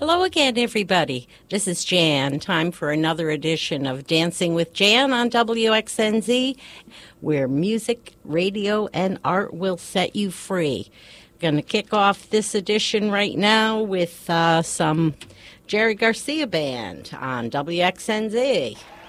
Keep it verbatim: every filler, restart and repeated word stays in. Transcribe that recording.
Hello again, everybody. This is Jan. Time for another edition of Dancing with Jan on W X N Z, where music, radio, and art will set you free. Going to kick off this edition right now with uh, some Jerry Garcia Band on W X N Z.